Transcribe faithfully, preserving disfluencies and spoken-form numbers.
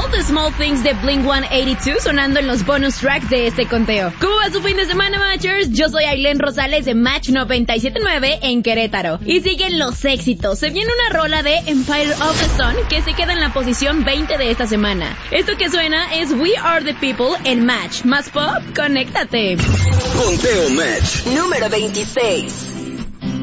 All the Small Things de Blink ciento ochenta y dos sonando en los bonus tracks de este conteo. ¿Cómo va su fin de semana, Matchers? Yo soy Ailén Rosales de Match noventa y siete punto nueve en Querétaro. Y siguen los éxitos. Se viene una rola de Empire of the Sun que se queda en la posición veinte de esta semana. Esto que suena es We Are the People en Match. Más pop, conéctate. Conteo Match número veintiséis.